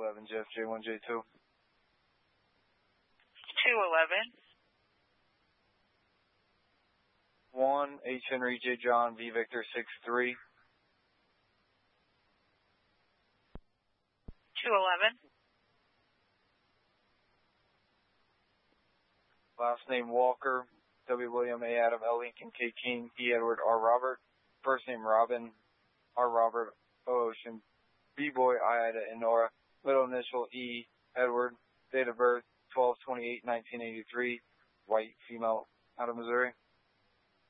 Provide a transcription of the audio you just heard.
211, Jeff, J1, J2. 211. One, H. Henry, J. John, V. Victor, 6-3. 211. Last name Walker, W. William, A. Adam, L. Lincoln, K. King, E. Edward, R. Robert. First name Robin, R. Robert, O. Ocean, B. Boy, I. Ida, and Nora. Middle initial E. Edward. Date of birth 12/28/1983. White, female, out of Missouri.